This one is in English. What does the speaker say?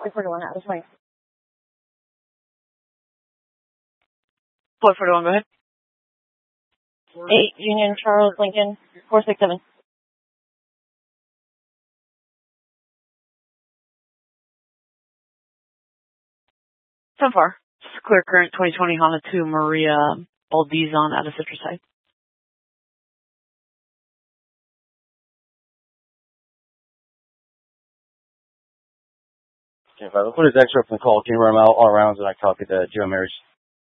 41 out of 20. 441, go ahead. 8 Union Charles Lincoln 467. So far, clear current 2020 Honda 2 Maria Baldizon out of Citruside. Okay, if I put his extra up in the call, can you run him out all rounds and I copy the Joe Mary's